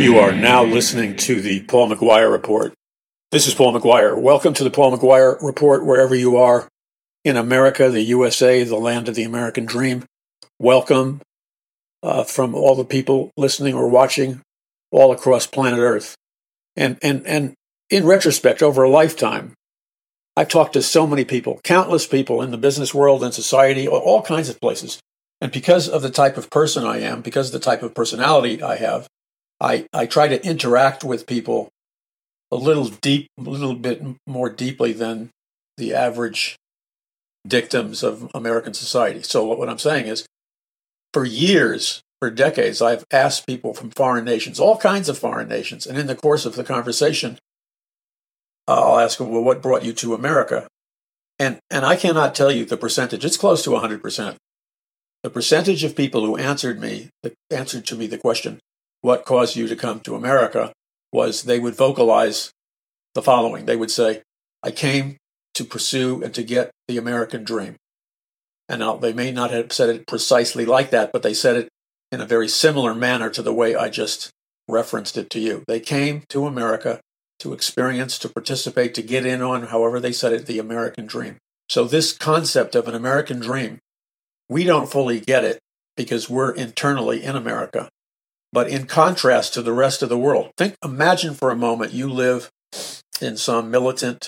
You are now listening to the Paul McGuire Report. This is Paul McGuire. Welcome to the Paul McGuire Report, wherever you are in America, the USA, the land of the American dream. Welcome from all the people listening or watching all across planet Earth. And in retrospect, over a lifetime, I've talked to so many people, countless people in the business world and society, all kinds of places. And because of the type of person I am, because of the type of personality I have, I try to interact with people a little bit more deeply than the average dictums of American society. So what I'm saying is, for years, for decades, I've asked people from foreign nations, all kinds of foreign nations, and in the course of the conversation, I'll ask them, well, what brought you to America? And I cannot tell you the percentage. It's close to 100%. The percentage of people who answered to me the question, what caused you to come to America, was they would vocalize the following. They would say, I came to pursue and to get the American dream. And now they may not have said it precisely like that, but they said it in a very similar manner to the way I just referenced it to you. They came to America to experience, to participate, to get in on, however they said it, the American dream. So this concept of an American dream, we don't fully get it because we're internally in America. But in contrast to the rest of the world, imagine for a moment you live in some militant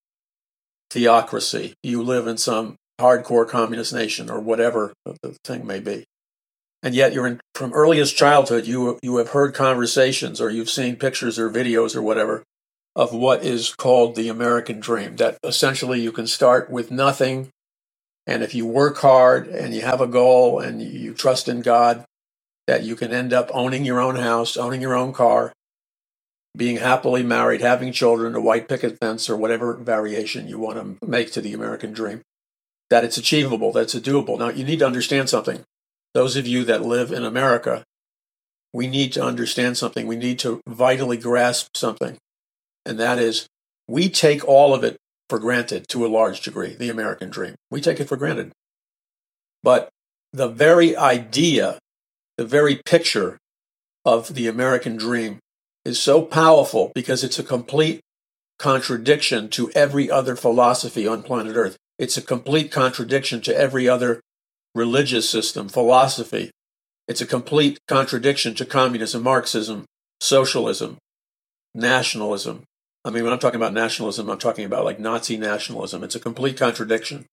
theocracy. You live in some hardcore communist nation or whatever the thing may be. And yet from earliest childhood, you have heard conversations or you've seen pictures or videos or whatever of what is called the American dream, that essentially you can start with nothing. And if you work hard and you have a goal and you trust in God, that you can end up owning your own house, owning your own car, being happily married, having children, a white picket fence, or whatever variation you want to make to the American dream, that it's achievable, that it's doable. Now, you need to understand something. Those of you that live in America, we need to understand something. We need to vitally grasp something. And that is, we take all of it for granted to a large degree, the American dream. We take it for granted. But the very idea, the very picture of the American dream is so powerful because it's a complete contradiction to every other philosophy on planet Earth. It's a complete contradiction to every other religious system, philosophy. It's a complete contradiction to communism, Marxism, socialism, nationalism. I mean, when I'm talking about nationalism, I'm talking about like Nazi nationalism. It's a complete contradiction.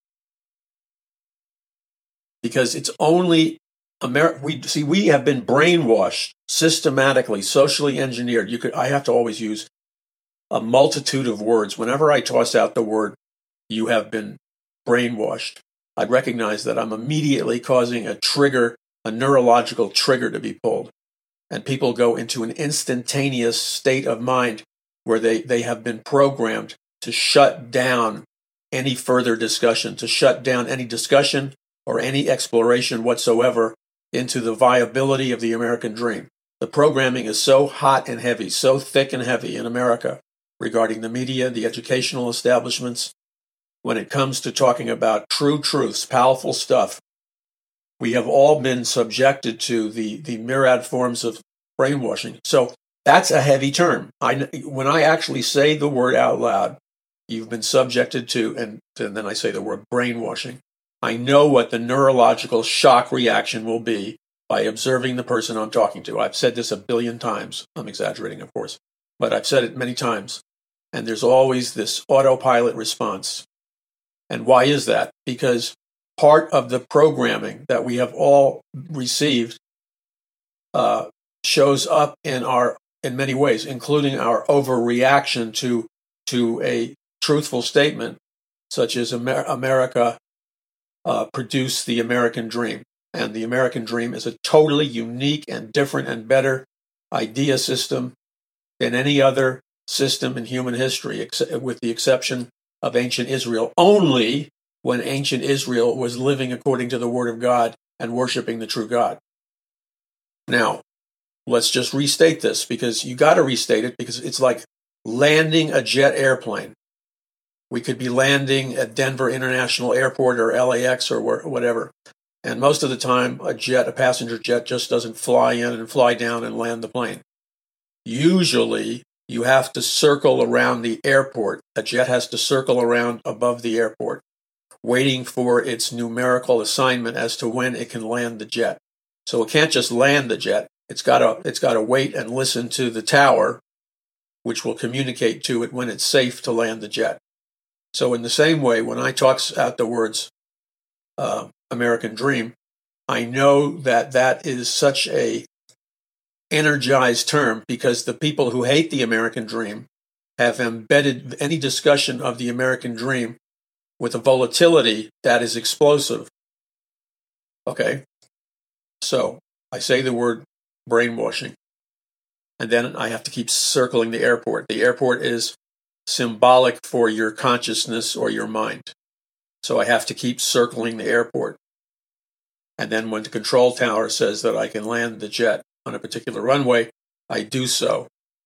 Because it's only we have been brainwashed systematically, socially engineered. I have to always use a multitude of words. Whenever I toss out the word, you have been brainwashed, I recognize that I'm immediately causing a neurological trigger to be pulled. And people go into an instantaneous state of mind where they have been programmed to shut down any further discussion, to shut down any discussion or any exploration whatsoever into the viability of the American dream. The programming is so hot and heavy, so thick and heavy in America regarding the media, the educational establishments. When it comes to talking about true truths, powerful stuff, we have all been subjected to the myriad forms of brainwashing. So that's a heavy term. When I actually say the word out loud, you've been subjected to, and then I say the word brainwashing, I know what the neurological shock reaction will be by observing the person I'm talking to. I've said this 1 billion times. I'm exaggerating, of course, but I've said it many times. And there's always this autopilot response. And why is that? Because part of the programming that we have all received shows up in many ways, including our overreaction to a truthful statement, such as America produced the American dream. And the American dream is a totally unique and different and better idea system than any other system in human history, with the exception of ancient Israel, only when ancient Israel was living according to the Word of God and worshiping the true God. Now, let's just restate this, because you got to restate it, because it's like landing a jet airplane. We could be landing at Denver International Airport or LAX or whatever. And most of the time, a passenger jet just doesn't fly in and fly down and land the plane. Usually, you have to circle around the airport. A jet has to circle around above the airport, waiting for its numerical assignment as to when it can land the jet. So it can't just land the jet. It's got to wait and listen to the tower, which will communicate to it when it's safe to land the jet. So in the same way, when I talk out the words American Dream, I know that that is such a energized term because the people who hate the American Dream have embedded any discussion of the American Dream with a volatility that is explosive. Okay, so I say the word brainwashing, and then I have to keep circling the airport. The airport is symbolic for your consciousness or your mind. So I have to keep circling the airport. And then when the control tower says that I can land the jet on a particular runway, I do so.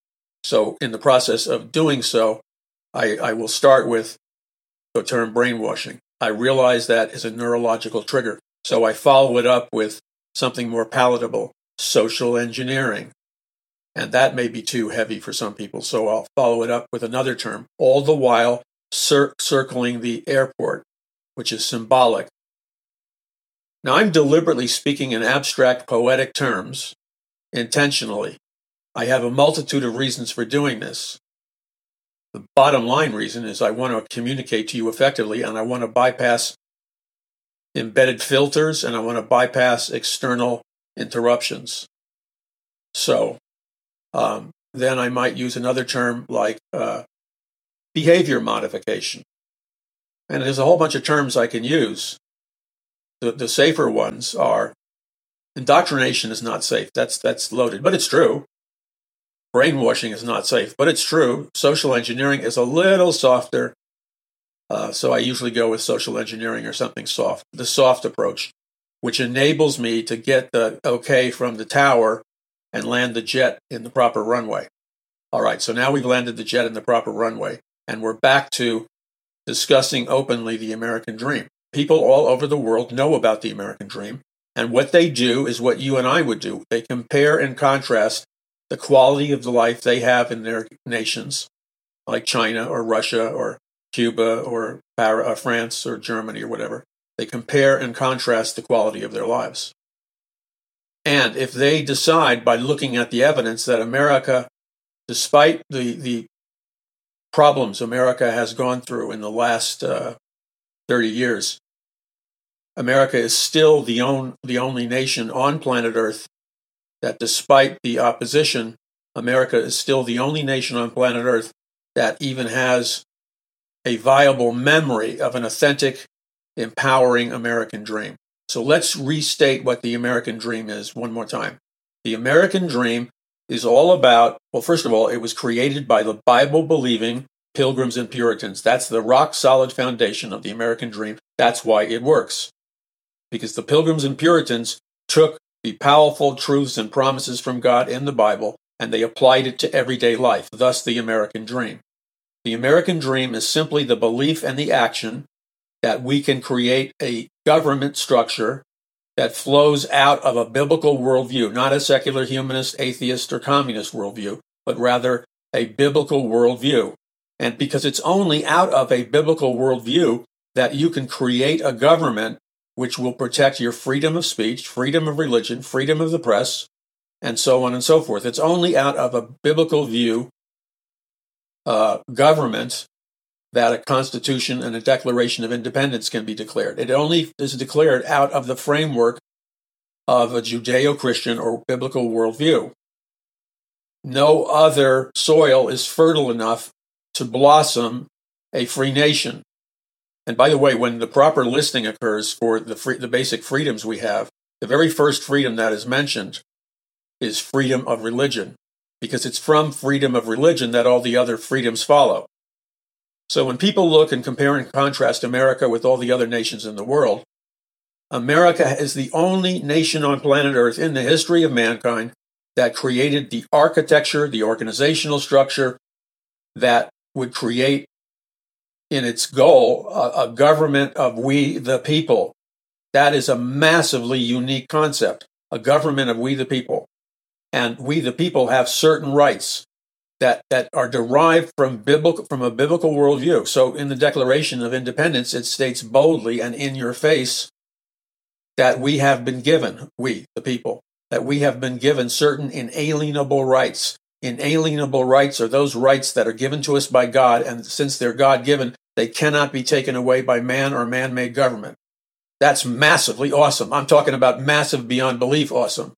So in the process of doing so, I will start with the term brainwashing. I realize that is a neurological trigger. So I follow it up with something more palatable, social engineering. And that may be too heavy for some people, so I'll follow it up with another term, all the while circling the airport, which is symbolic. Now, I'm deliberately speaking in abstract poetic terms, intentionally. I have a multitude of reasons for doing this. The bottom line reason is I want to communicate to you effectively, and I want to bypass embedded filters, and I want to bypass external interruptions. So, then I might use another term like behavior modification. And there's a whole bunch of terms I can use. The safer ones are indoctrination is not safe. That's loaded, but it's true. Brainwashing is not safe, but it's true. Social engineering is a little softer. So I usually go with social engineering or something soft, the soft approach, which enables me to get the okay from the tower and land the jet in the proper runway. All right, so now we've landed the jet in the proper runway, and we're back to discussing openly the American dream. People all over the world know about the American dream, and what they do is what you and I would do. They compare and contrast the quality of the life they have in their nations, like China or Russia or Cuba or France or Germany or whatever. They compare and contrast the quality of their lives. And if they decide by looking at the evidence that America, despite the problems America has gone through in the last 30 years, America is still the only nation on planet Earth that, despite the opposition, America is still the only nation on planet Earth that even has a viable memory of an authentic, empowering American dream. So let's restate what the American dream is one more time. The American dream is all about, well, first of all, it was created by the Bible-believing Pilgrims and Puritans. That's the rock-solid foundation of the American dream. That's why it works. Because the Pilgrims and Puritans took the powerful truths and promises from God in the Bible, and they applied it to everyday life, thus the American dream. The American dream is simply the belief and the action that we can create a government structure that flows out of a biblical worldview, not a secular humanist, atheist, or communist worldview, but rather a biblical worldview. And because it's only out of a biblical worldview that you can create a government which will protect your freedom of speech, freedom of religion, freedom of the press, and so on and so forth. It's only out of a biblical view government that a constitution and a Declaration of Independence can be declared. It only is declared out of the framework of a Judeo-Christian or biblical worldview. No other soil is fertile enough to blossom a free nation. And by the way, when the proper listing occurs for the basic freedoms we have, the very first freedom that is mentioned is freedom of religion, because it's from freedom of religion that all the other freedoms follow. So when people look and compare and contrast America with all the other nations in the world, America is the only nation on planet Earth in the history of mankind that created the architecture, the organizational structure that would create in its goal a government of we the people. That is a massively unique concept, a government of we the people. And we, the people, have certain rights that are derived from a biblical worldview. So in the Declaration of Independence, it states boldly and in your face that we have been given, we, the people, that we have been given certain inalienable rights. Inalienable rights are those rights that are given to us by God, and since they're God-given, they cannot be taken away by man or man-made government. That's massively awesome. I'm talking about massive beyond belief awesome.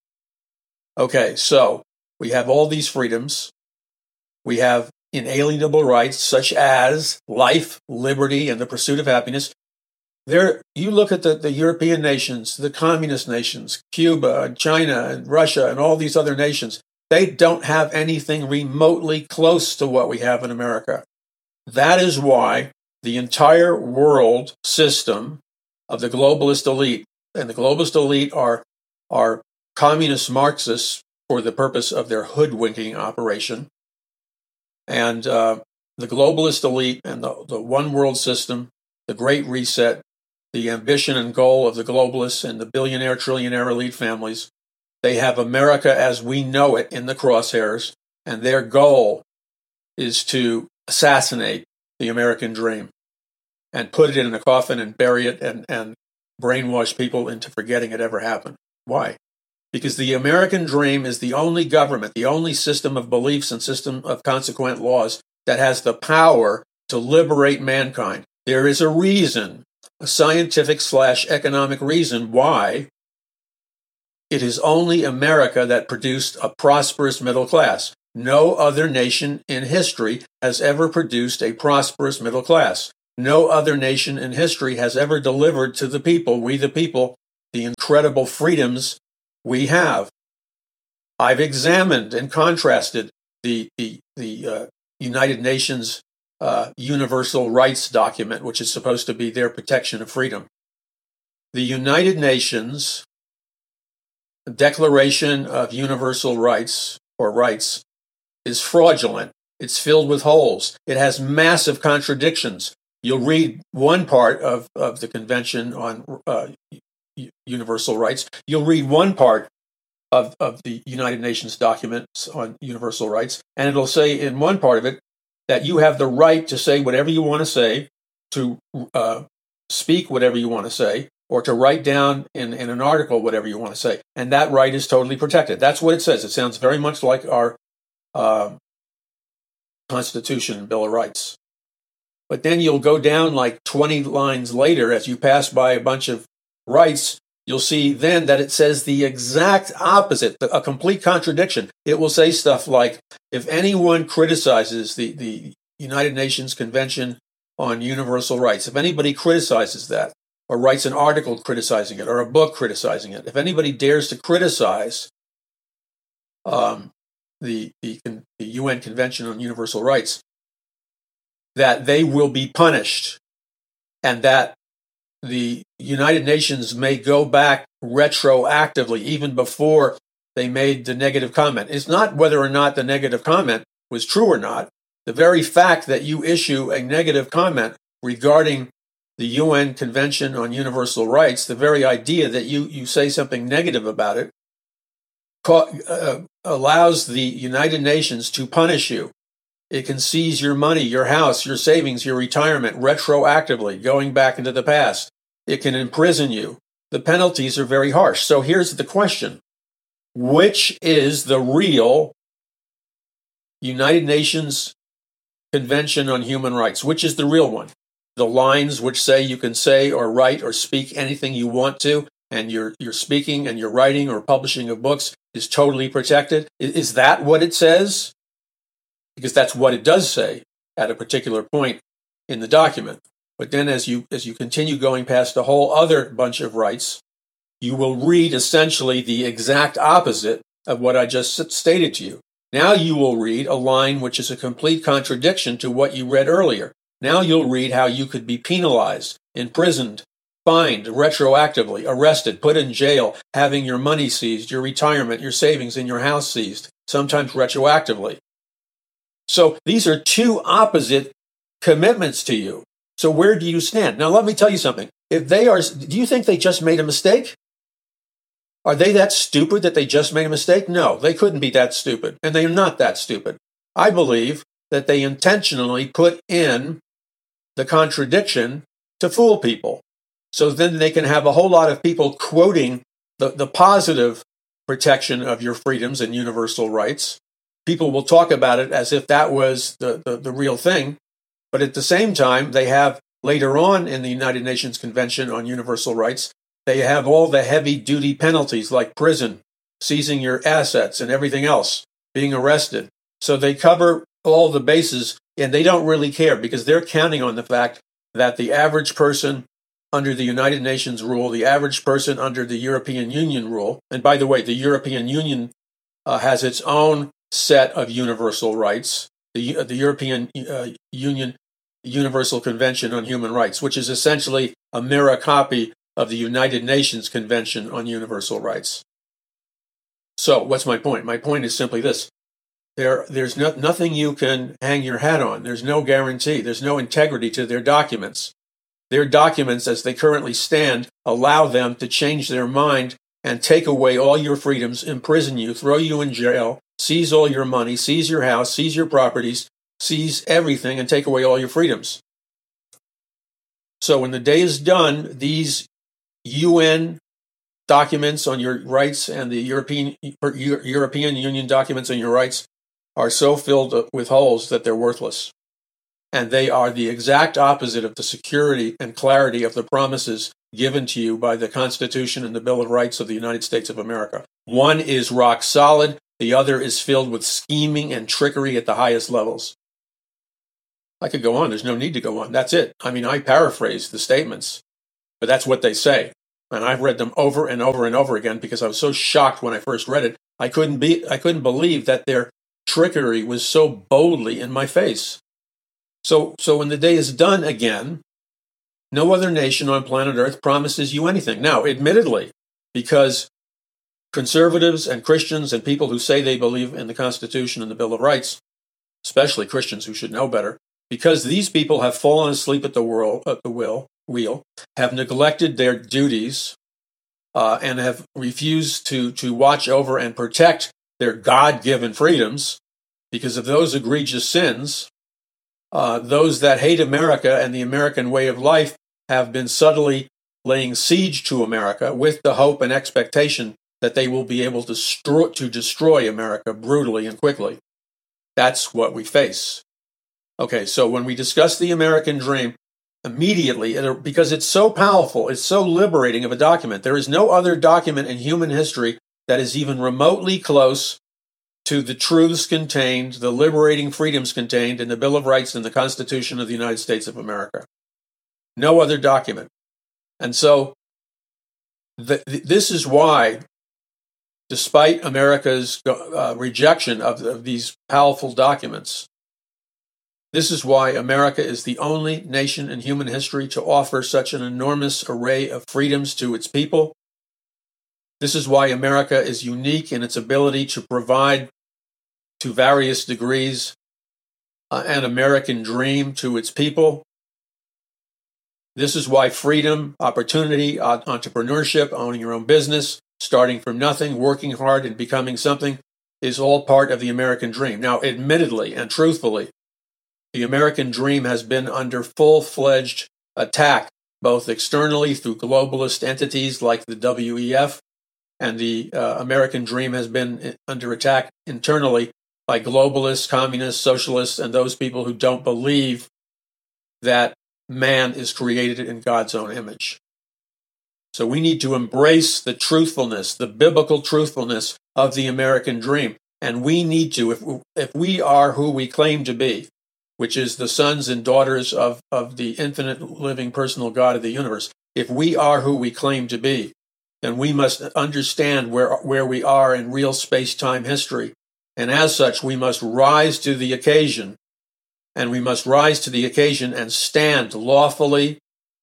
Okay, so we have all these freedoms. We have inalienable rights such as life, liberty, and the pursuit of happiness. You look at the European nations, the communist nations, Cuba and China and Russia and all these other nations, they don't have anything remotely close to what we have in America. That is why the entire world system of the globalist elite, and the globalist elite are communist Marxists for the purpose of their hoodwinking operation. And the globalist elite and the one world system, the Great Reset, the ambition and goal of the globalists and the billionaire, trillionaire elite families, they have America as we know it in the crosshairs, and their goal is to assassinate the American dream and put it in a coffin and bury it and brainwash people into forgetting it ever happened. Why? Because the American dream is the only government, the only system of beliefs and system of consequent laws that has the power to liberate mankind. There is a reason, a scientific/economic reason why it is only America that produced a prosperous middle class. No other nation in history has ever produced a prosperous middle class. No other nation in history has ever delivered to the people, we the people, the incredible freedoms we have. I've examined and contrasted the United Nations Universal Rights document, which is supposed to be their protection of freedom. The United Nations Declaration of Universal Rights, or rights, is fraudulent. It's filled with holes. It has massive contradictions. You'll read one part of the Convention on Universal Rights. You'll read one part of the United Nations documents on universal rights, and it'll say in one part of it that you have the right to say whatever you want to say, to speak whatever you want to say, or to write down in an article whatever you want to say. And that right is totally protected. That's what it says. It sounds very much like our Constitution and Bill of Rights. But then you'll go down like 20 lines later, as you pass by a bunch of rights, you'll see then that it says the exact opposite, a complete contradiction. It will say stuff like, if anyone criticizes the United Nations Convention on Universal Rights, if anybody criticizes that, or writes an article criticizing it, or a book criticizing it, if anybody dares to criticize the UN Convention on Universal Rights, that they will be punished, and that the United Nations may go back retroactively, even before they made the negative comment. It's not whether or not the negative comment was true or not. The very fact that you issue a negative comment regarding the UN Convention on Universal Rights, the very idea that you say something negative about it, allows the United Nations to punish you. It can seize your money, your house, your savings, your retirement retroactively, going back into the past. It can imprison you. The penalties are very harsh. So here's the question. Which is the real United Nations Convention on Human Rights? Which is the real one? The lines which say you can say or write or speak anything you want to, and your speaking and your writing or publishing of books is totally protected? Is that what it says? Because that's what it does say at a particular point in the document. But then as you continue going past a whole other bunch of rights, you will read essentially the exact opposite of what I just stated to you. Now you will read a line which is a complete contradiction to what you read earlier. Now you'll read how you could be penalized, imprisoned, fined retroactively, arrested, put in jail, having your money seized, your retirement, your savings, and your house seized, sometimes retroactively. So these are two opposite commitments to you. So where do you stand? Now let me tell you something. Do you think they just made a mistake? Are they that stupid that they just made a mistake? No, they couldn't be that stupid, and they are not that stupid. I believe that they intentionally put in the contradiction to fool people. So then they can have a whole lot of people quoting the positive protection of your freedoms and universal rights. People will talk about it as if that was the real thing. But at the same time, they have later on in the United Nations Convention on Universal Rights, they have all the heavy-duty penalties like prison, seizing your assets and everything else, being arrested. So they cover all the bases, and they don't really care because they're counting on the fact that the average person under the United Nations rule, the average person under the European Union rule, and by the way, the European Union has its own set of universal rights, the European Union Universal Convention on Human Rights, which is essentially a mirror copy of the United Nations Convention on Universal Rights. So what's my point? My point is simply this. There's nothing you can hang your hat on. There's no guarantee. There's no integrity to their documents. Their documents, as they currently stand, allow them to change their mind and take away all your freedoms, imprison you, throw you in jail, seize all your money, seize your house, seize your properties, seize everything, and take away all your freedoms. So when the day is done, these UN documents on your rights and the European Union documents on your rights are so filled with holes that they're worthless. And they are the exact opposite of the security and clarity of the promises given to you by the Constitution and the Bill of Rights of the United States of America. One is rock solid, the other is filled with scheming and trickery at the highest levels. I could go on, there's no need to go on. That's it. I mean, I paraphrase the statements, but that's what they say. And I've read them over and over and over again because I was so shocked when I first read it. I couldn't believe that their trickery was so boldly in my face. So when the day is done again, no other nation on planet Earth promises you anything. Now, admittedly, because conservatives and Christians and people who say they believe in the Constitution and the Bill of Rights, especially Christians who should know better, because these people have fallen asleep at the wheel, have neglected their duties, and have refused to watch over and protect their God-given freedoms because of those egregious sins. Those that hate America and the American way of life have been subtly laying siege to America with the hope and expectation that they will be able to destroy America brutally and quickly. That's what we face. Okay, so when we discuss the American dream, immediately, because it's so powerful, it's so liberating of a document, there is no other document in human history that is even remotely close to the truths contained, the liberating freedoms contained in the Bill of Rights and the Constitution of the United States of America. No other document. And so this is why, despite America's rejection of these powerful documents, this is why America is the only nation in human history to offer such an enormous array of freedoms to its people. This is why America is unique in its ability to provide, to various degrees, an American dream to its people. This is why freedom, opportunity, entrepreneurship, owning your own business, starting from nothing, working hard, and becoming something is all part of the American dream. Now, admittedly and truthfully, the American dream has been under full-fledged attack, both externally through globalist entities like the WEF, and the American dream has been under attack internally by globalists, communists, socialists, and those people who don't believe that man is created in God's own image. So we need to embrace the truthfulness, the biblical truthfulness of the American dream. And we need to, if we are who we claim to be, which is the sons and daughters of the infinite living personal God of the universe, if we are who we claim to be, then we must understand where we are in real space-time history. And as such, we must rise to the occasion. And we must rise to the occasion and stand lawfully,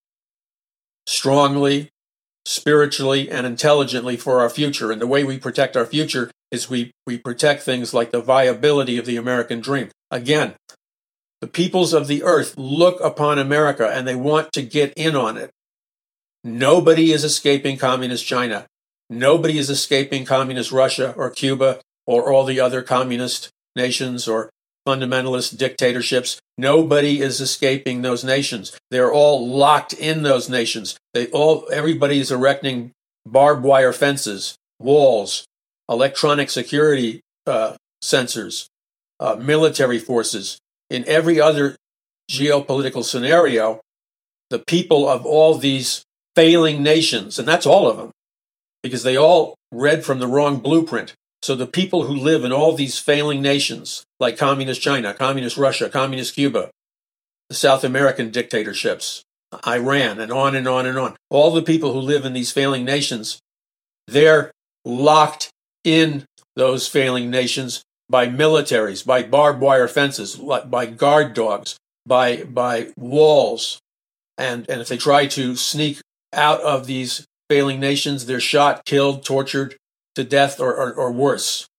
strongly, spiritually, and intelligently for our future. And the way we protect our future is we protect things like the viability of the American dream. Again, the peoples of the earth look upon America and they want to get in on it. Nobody is escaping communist China. Nobody is escaping communist Russia or Cuba or all the other communist nations or fundamentalist dictatorships. Nobody is escaping those nations. They're all locked in those nations. Everybody is erecting barbed wire fences, walls, electronic security sensors, military forces. In every other geopolitical scenario, the people of all these failing nations, and that's all of them, because they all read from the wrong blueprint. So the people who live in all these failing nations, like communist China, communist Russia, communist Cuba, the South American dictatorships, Iran, and on and on and on, all the people who live in these failing nations, they're locked in those failing nations by militaries, by barbed wire fences, by guard dogs, by walls. And if they try to sneak out of these failing nations, they're shot, killed, tortured to death, or worse.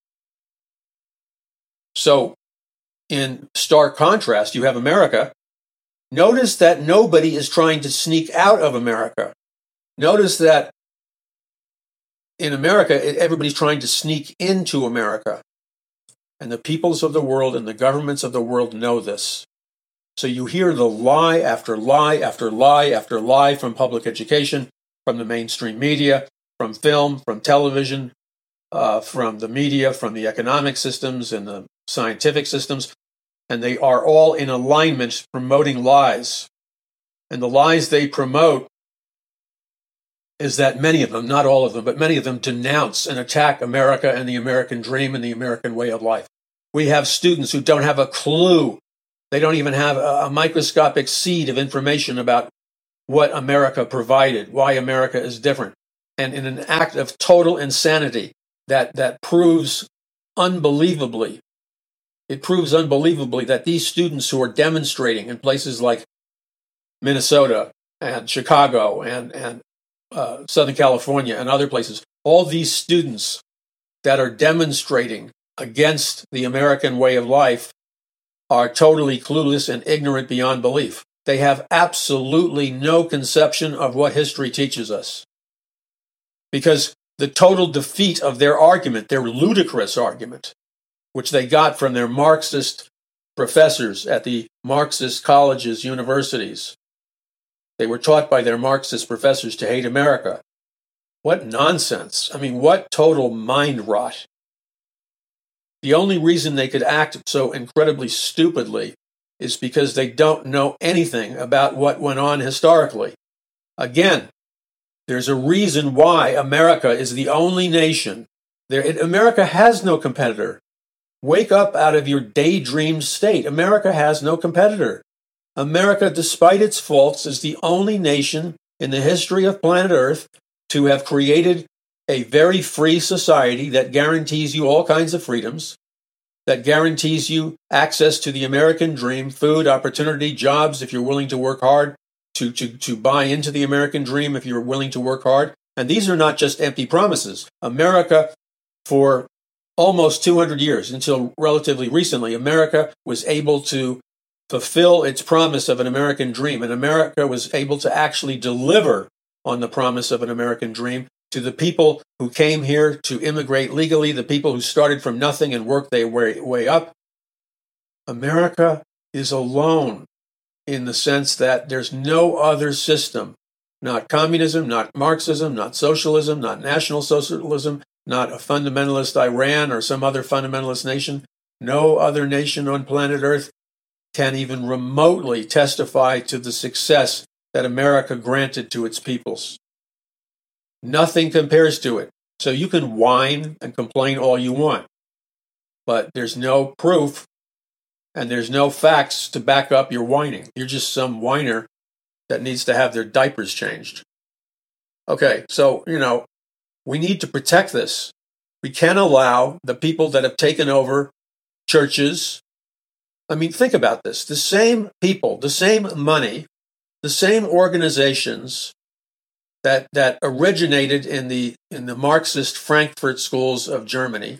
So, in stark contrast, you have America. Notice that nobody is trying to sneak out of America. Notice that in America, everybody's trying to sneak into America. And the peoples of the world and the governments of the world know this. So you hear the lie after lie after lie after lie from public education, from the mainstream media, from film, from television, from the media, from the economic systems and the scientific systems. And they are all in alignment promoting lies. And the lies they promote is that many of them, not all of them, but many of them denounce and attack America and the American dream and the American way of life. We have students who don't have a clue. They don't even have a microscopic seed of information about what America provided, why America is different. And in an act of total insanity that proves unbelievably that these students who are demonstrating in places like Minnesota and Chicago and Southern California and other places, all these students that are demonstrating against the American way of life are totally clueless and ignorant beyond belief. They have absolutely no conception of what history teaches us. Because the total defeat of their argument, their ludicrous argument, which they got from their Marxist professors at the Marxist colleges, universities. They were taught by their Marxist professors to hate America. What nonsense. I mean, what total mind rot. The only reason they could act so incredibly stupidly is because they don't know anything about what went on historically. Again, there's a reason why America is the only nation. America has no competitor. Wake up out of your daydream state. America has no competitor. America, despite its faults, is the only nation in the history of planet Earth to have created a very free society that guarantees you all kinds of freedoms, that guarantees you access to the American dream, food, opportunity, jobs, if you're willing to work hard, to buy into the American dream if you're willing to work hard. And these are not just empty promises. America, for almost 200 years, until relatively recently, America was able to fulfill its promise of an American dream. And America was able to actually deliver on the promise of an American dream to the people who came here to immigrate legally, the people who started from nothing and worked their way up. America is alone in the sense that there's no other system, not communism, not Marxism, not socialism, not national socialism, not a fundamentalist Iran or some other fundamentalist nation. No other nation on planet Earth can even remotely testify to the success that America granted to its peoples. Nothing compares to it. So you can whine and complain all you want, but there's no proof and there's no facts to back up your whining. You're just some whiner that needs to have their diapers changed. Okay, so, we need to protect this. We can't allow the people that have taken over churches. I mean, think about this. The same people, the same money, the same organizations that originated in the Marxist Frankfurt schools of Germany,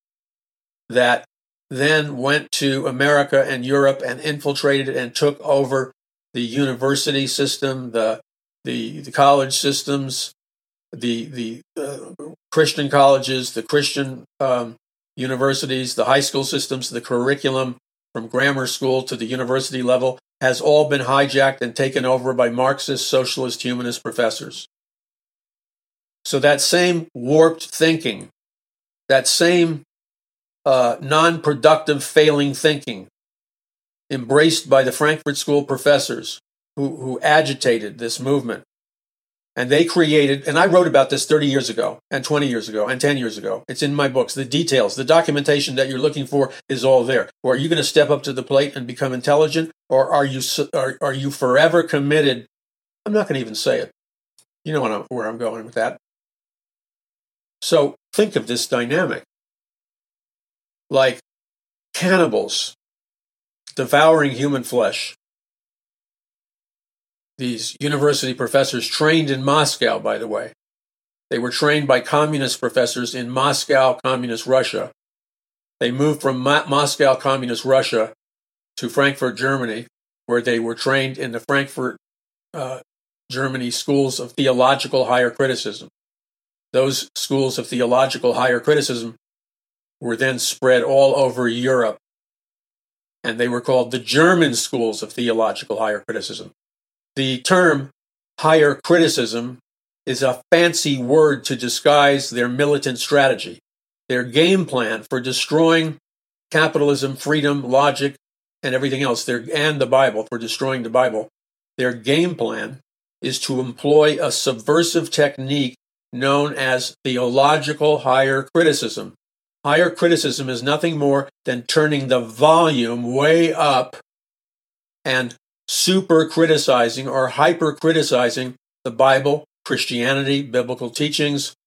that then went to America and Europe and infiltrated and took over the university system, the college systems, the Christian colleges, the Christian universities, the high school systems, the curriculum from grammar school to the university level has all been hijacked and taken over by Marxist, socialist, humanist professors. So that same warped thinking, that same non-productive failing thinking embraced by the Frankfurt School professors who agitated this movement. And they created, and I wrote about this 30 years ago, and 20 years ago, and 10 years ago. It's in my books. The details, the documentation that you're looking for is all there. Or are you going to step up to the plate and become intelligent? Or are you forever committed? I'm not going to even say it. You know where I'm going with that. So think of this dynamic. Like cannibals devouring human flesh. These university professors trained in Moscow, by the way. They were trained by communist professors in Moscow, communist Russia. They moved from Moscow, communist Russia to Frankfurt, Germany, where they were trained in the Frankfurt, Germany schools of theological higher criticism. Those schools of theological higher criticism were then spread all over Europe, and they were called the German schools of theological higher criticism. The term higher criticism is a fancy word to disguise their militant strategy, their game plan for destroying capitalism, freedom, logic, and everything else, and the Bible, for destroying the Bible. Their game plan is to employ a subversive technique known as theological higher criticism. Higher criticism is nothing more than turning the volume way up and super criticizing or hyper criticizing the Bible, Christianity, biblical teachings,